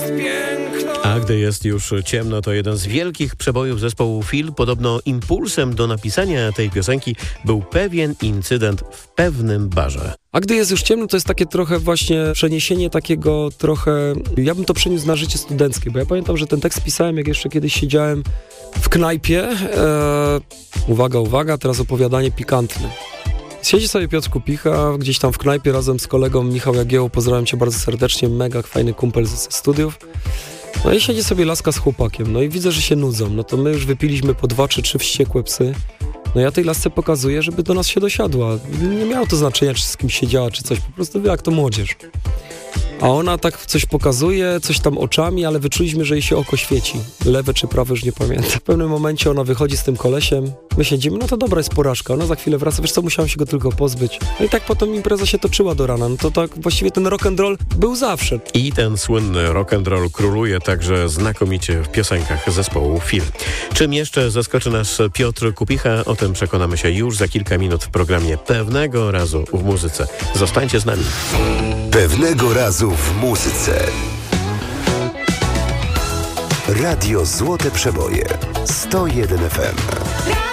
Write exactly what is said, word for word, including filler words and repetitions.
A gdy jest już ciemno, to jeden z wielkich przebojów zespołu Feel. Podobno impulsem do napisania tej piosenki był pewien incydent w pewnym barze. A gdy jest już ciemno, to jest takie trochę właśnie przeniesienie takiego trochę... Ja bym to przeniósł na życie studenckie, bo ja pamiętam, że ten tekst pisałem, jak jeszcze kiedyś siedziałem w knajpie. Eee, uwaga, uwaga, teraz opowiadanie pikantne. Siedzi sobie Piotr Kupicha gdzieś tam w knajpie razem z kolegą Michał Jagiełło, pozdrawiam cię bardzo serdecznie, mega fajny kumpel ze studiów. No i siedzi sobie laska z chłopakiem, no i widzę, że się nudzą, no to my już wypiliśmy po dwa czy trzy wściekłe psy. No ja tej lasce pokazuję, żeby do nas się dosiadła. Nie miało to znaczenia, czy z kimś siedziała, czy coś, po prostu jak to młodzież. A ona tak coś pokazuje, coś tam oczami, ale wyczuliśmy, że jej się oko świeci. Lewe czy prawe, już nie pamiętam. W pewnym momencie ona wychodzi z tym kolesiem, my siedzimy, no to dobra, jest porażka. Ona za chwilę wraca, wiesz co, musiałem się go tylko pozbyć. No i tak potem impreza się toczyła do rana. No to tak właściwie ten rock and roll był zawsze. I ten słynny rock and roll króluje także znakomicie w piosenkach zespołu Feel. Czym jeszcze zaskoczy nas Piotr Kupicha? O tym przekonamy się już za kilka minut w programie Pewnego razu w muzyce. Zostańcie z nami. Pewnego razu w muzyce. Radio Złote Przeboje sto jeden F M.